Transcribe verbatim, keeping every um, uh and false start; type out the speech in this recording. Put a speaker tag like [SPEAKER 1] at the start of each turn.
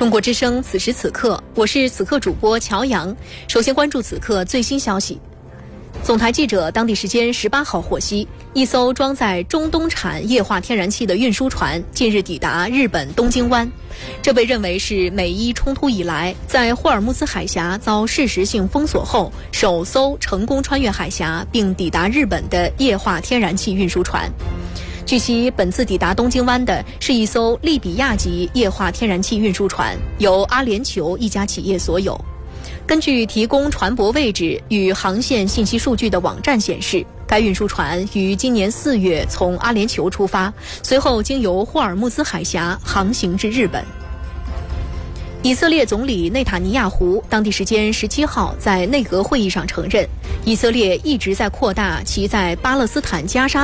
[SPEAKER 1] 中国之声，此时此刻，我是此刻主播乔阳。首先关注此刻最新消息。总台记者当地时间十八号获悉，一艘装载中东产液化天然气的运输船近日抵达日本东京湾，这被认为是美伊冲突以来在霍尔木兹海峡遭事实性封锁后首艘成功穿越海峡并抵达日本的液化天然气运输船。据悉，本次抵达东京湾的是一艘利比亚级液化天然气运输船，由阿联酋一家企业所有。根据提供船舶位置与航线信息数据的网站显示，该运输船于今年四月从阿联酋出发，随后经由霍尔木兹海峡航行至日本。以色列总理内塔尼亚胡当地时间十七号在内阁会议上承认，以色列一直在扩大其在巴勒斯坦加沙